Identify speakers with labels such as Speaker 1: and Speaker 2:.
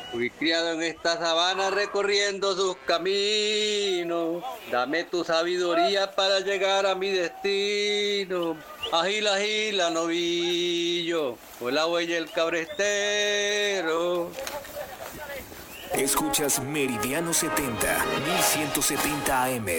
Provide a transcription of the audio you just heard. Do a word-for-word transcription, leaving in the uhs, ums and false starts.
Speaker 1: Fui criado en esta sabana recorriendo sus caminos. Dame tu sabiduría para llegar a mi destino. Agila, agila, novillo, fue la huella el cabrestero.
Speaker 2: Escuchas Meridiano setenta, mil ciento setenta A M.